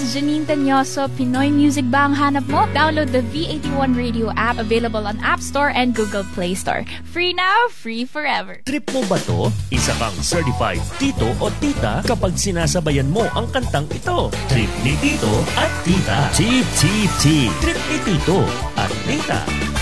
Janine Tanyoso. Pinoy music ba ang hanap mo? Download the V81 Radio app, available on App Store and Google Play Store. Free now, free forever. Trip mo ba to? Isa kang certified tito o tita kapag sinasabayan mo ang kantang ito. Trip ni Tito at Tita. Tip, tip, tip. Trip ni Tito at Tita.